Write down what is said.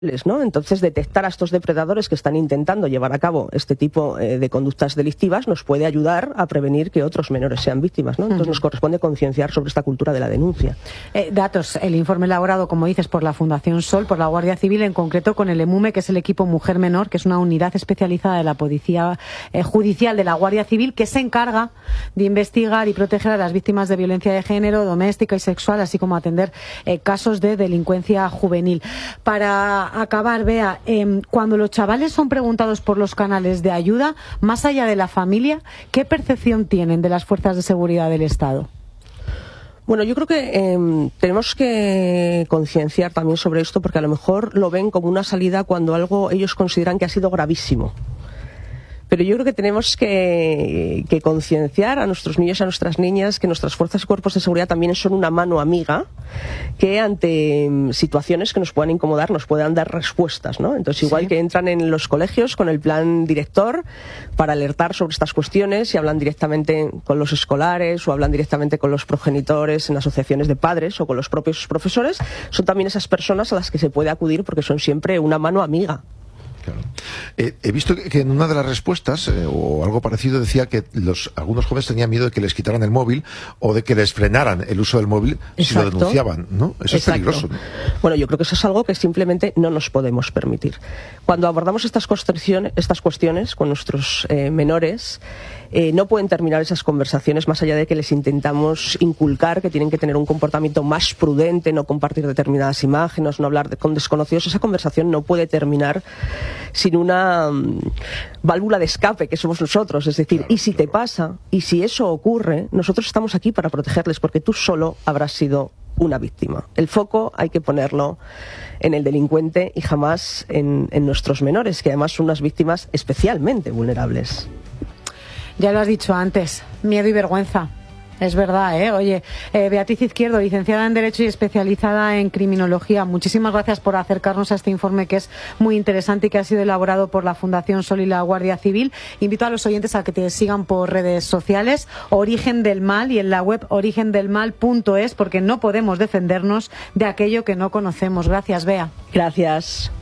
¿no? Entonces, detectar a estos depredadores que están intentando llevar a cabo este tipo de conductas delictivas nos puede ayudar a prevenir que otros menores sean víctimas, ¿no? Entonces, nos corresponde concienciar sobre esta cultura de la denuncia. Datos, el informe elaborado, como dices, por la Fundación Sol, por la Guardia Civil, en concreto con el EMUME, que es el equipo Mujer Menor, que es una unidad especializada de la Policía Judicial de la Guardia Civil, que se encarga de investigar y proteger a las víctimas de violencia de género, doméstica y sexual, así como atender casos de delincuencia juvenil. Para acabar, Bea, cuando los chavales son preguntados por los canales de ayuda, más allá de la familia, ¿qué percepción tienen de las fuerzas de seguridad del Estado? Bueno, yo creo que tenemos que concienciar también sobre esto, porque a lo mejor lo ven como una salida cuando algo ellos consideran que ha sido gravísimo. Pero yo creo que tenemos que concienciar a nuestros niños y a nuestras niñas que nuestras fuerzas y cuerpos de seguridad también son una mano amiga que ante situaciones que nos puedan incomodar nos puedan dar respuestas, ¿no? Entonces, igual que entran en los colegios con el plan director para alertar sobre estas cuestiones y hablan directamente con los escolares o hablan directamente con los progenitores en asociaciones de padres o con los propios profesores, son también esas personas a las que se puede acudir porque son siempre una mano amiga. Claro. He visto que en una de las respuestas o algo parecido decía que algunos jóvenes tenían miedo de que les quitaran el móvil o de que les frenaran el uso del móvil. Exacto. Si lo denunciaban, ¿no? Eso es peligroso, ¿no? Bueno, yo creo que eso es algo que simplemente no nos podemos permitir. Cuando abordamos estas cuestiones con nuestros menores, no pueden terminar esas conversaciones más allá de que les intentamos inculcar que tienen que tener un comportamiento más prudente, no compartir determinadas imágenes, no hablar con desconocidos. Esa conversación no puede terminar sin una válvula de escape que somos nosotros. Es decir, y si te pasa, y si eso ocurre, nosotros estamos aquí para protegerles, porque tú solo habrás sido una víctima. El foco hay que ponerlo en el delincuente y jamás en nuestros menores, que además son unas víctimas especialmente vulnerables. Ya lo has dicho antes, miedo y vergüenza. Es verdad, ¿eh? Oye, Beatriz Izquierdo, licenciada en Derecho y especializada en Criminología, muchísimas gracias por acercarnos a este informe que es muy interesante y que ha sido elaborado por la Fundación Sol y la Guardia Civil. Invito a los oyentes a que te sigan por redes sociales, Origen del Mal, y en la web origendelmal.es, porque no podemos defendernos de aquello que no conocemos. Gracias, Bea. Gracias.